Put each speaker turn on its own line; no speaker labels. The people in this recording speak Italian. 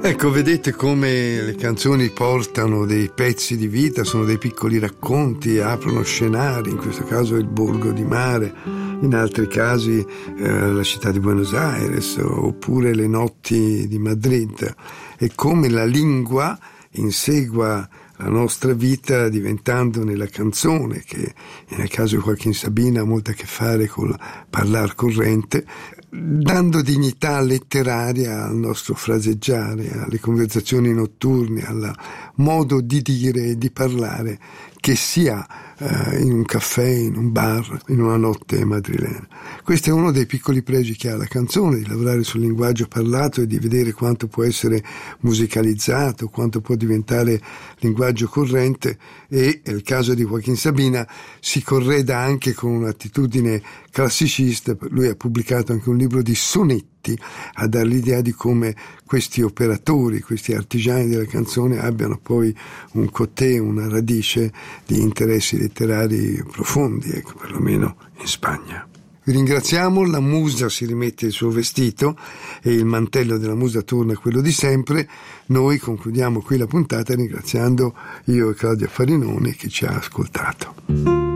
Ecco, vedete come le canzoni portano dei pezzi di vita, sono dei piccoli racconti, aprono scenari, in questo caso il borgo di mare, in altri casi la città di Buenos Aires oppure le notti di Madrid, e come la lingua insegua la nostra vita diventando nella canzone, che nel caso di Joaquín Sabina ha molto a che fare con il parlar corrente, dando dignità letteraria al nostro fraseggiare, alle conversazioni notturne, al modo di dire e di parlare che si ha in un caffè, in un bar, in una notte madrilena. Questo è uno dei piccoli pregi che ha la canzone, di lavorare sul linguaggio parlato e di vedere quanto può essere musicalizzato, quanto può diventare linguaggio corrente, e nel caso di Joaquín Sabina si correda anche con un'attitudine classicista. Lui ha pubblicato anche un libro di sonetti a dare l'idea di come questi operatori, questi artigiani della canzone abbiano poi un cotè, una radice di interessi letterari profondi, ecco, perlomeno in Spagna. Vi ringraziamo, la musa si rimette il suo vestito e il mantello della musa torna quello di sempre. Noi concludiamo qui la puntata ringraziando io e Claudia Farinoni che ci ha ascoltato.